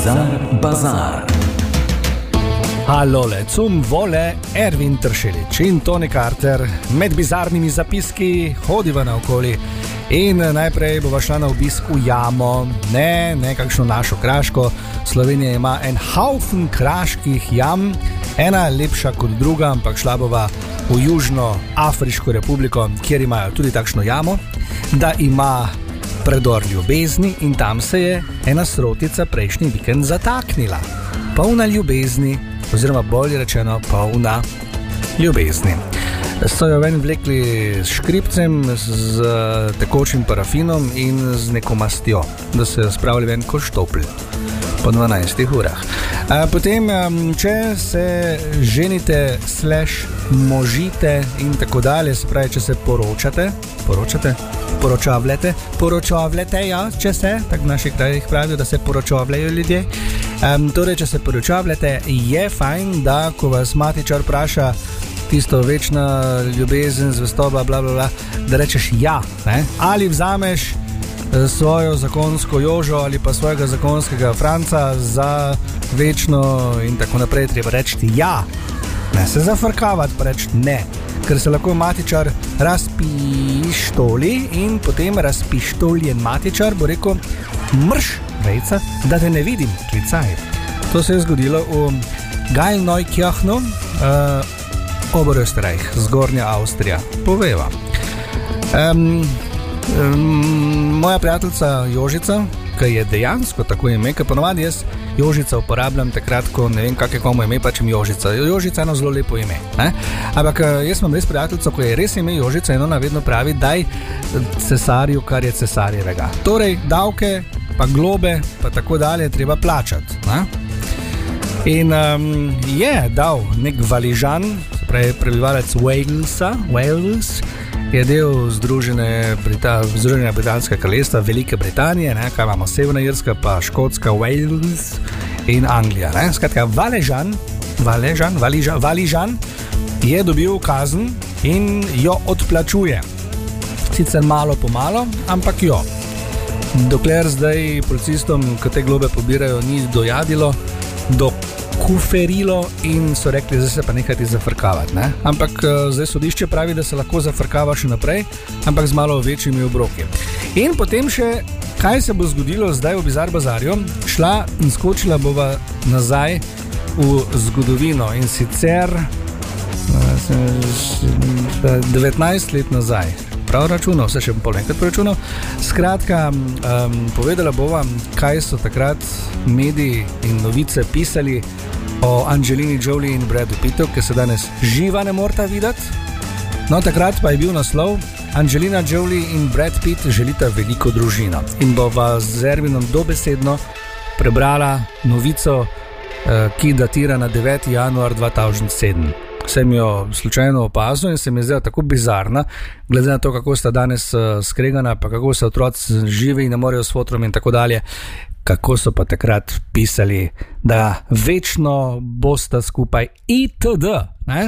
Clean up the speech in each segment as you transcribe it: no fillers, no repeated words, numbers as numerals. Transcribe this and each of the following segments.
Bazar. Allora, zum vole Ervin Tršelič in Tony Carter med bizarnimi zapiski hodiva naokoli. In najprej bova šla na obisk v jamo, ne kakšno našo kraško. Slovenija ima en haufen kraških jam, ena lepša kot druga, ampak šla bova v Južnoafriško republiko, kjer imajo tudi takšno jamo, da ima predor ljubezni in tam se je ena srotica prejšnji vikend zataknila. Polna ljubezni, oziroma bolje rečeno polna ljubezni. So jo ven vlekli s škripcem, z tekočim parafinom in z neko mastjo, da se jo spravili ven kot štopl po 12 urah. Potem, če se ženite, možite in tako dalje, se pravi, če se poročavljate, ja, če se, tako v naših krajih pravijo, da se poročavljajo ljudje. Torej, če se poročavljate, je fajn, da ko vas matičar vpraša tisto večna ljubezen, zvestoba, bla, bla, bla, da rečeš ja, ne? Ali vzameš svojo zakonsko Jožo ali pa svojega zakonskega Franca za večno in tako naprej, treba reči ja, ne se zafrkavati, pa reči ne, ker se lahko matičar razpištoli in potem razpištoljen matičar bo rekel mrš, vejca, da te ne vidim, klicaj. To se je zgodilo v Geilneukirchnu, Oberösterreich, Zgornja Avstrija, poveva. Moja prijateljica Jožica, ki je dejansko tako ime, ker ponovadi jaz Jožica uporabljam takrat, ko ne vem, kako je komu ime, pač im Jožica. Jožica je eno zelo lepo ime, ne? Ampak jaz imam res prijateljico, ko je res ime Jožica in ona vedno pravi, daj cesarju, kar je cesarjevega. Torej, davke, pa globe, pa tako dalje treba plačati, ne? In je dal nek Valižan, se pravi prebivalec Wales, je del Združenega britanskega kraljestva, Velike Britanije, ne, kaj imamo, Severna Irska, pa Škotska, Wales in Anglija. Ne. Skratka, Valižan je dobil kazen in jo odplačuje. Sicer malo po malo, ampak jo. Dokler zdaj policistom, ki te globe pobirajo, ni dojadilo, kuferilo in so rekli, zdaj se pa nehati zafrkavati, ne? Ampak zdaj sodišče pravi, da se lahko zafrkava še naprej, ampak z malo večjimi obroki. In potem še, kaj se bo zgodilo zdaj v Bizar Bazarju, šla in skočila bova nazaj v zgodovino in sicer 19 let nazaj. Prav računal, vse še pol enkrat preračunal. Skratka, povedala bova, kaj so takrat mediji in novice pisali o Angelini Jolie in Bradu Pittu, ki se danes živa ne morata videti. No, takrat pa je bil naslov Angelina Jolie in Brad Pitt želita veliko družino. In bova z Ervinom dobesedno prebrala novico, ki datira na 9. januar 2007. Sem jo slučajno opazil in se mi je zdela tako bizarna, glede na to, kako sta danes skregana, pa kako se otroci živi in ne morejo s fotrom in tako dalje, kako so pa takrat pisali, da večno bosta skupaj itd. Ne?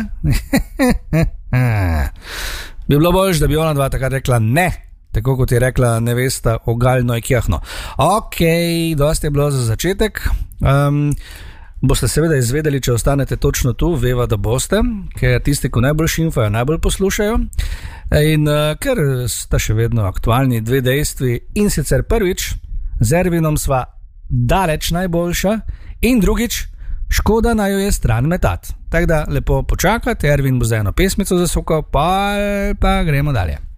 Bi bilo boljše, da bi ona dva takrat rekla ne, tako kot je rekla nevesta o Geilneukirchnu. Ok, dosti je bilo za začetek. Boste seveda izvedeli, če ostanete točno tu, veva, da boste, ker tisti, ko najbolj šimfajo, najbolj poslušajo. In ker sta še vedno aktualni dve dejstvi, in sicer prvič, z Ervinom sva daleč najboljša in drugič, škoda naj jo je stran metat. Tako da lepo počakajte, Ervin bo za eno pesmico zasukal, pa gremo dalje.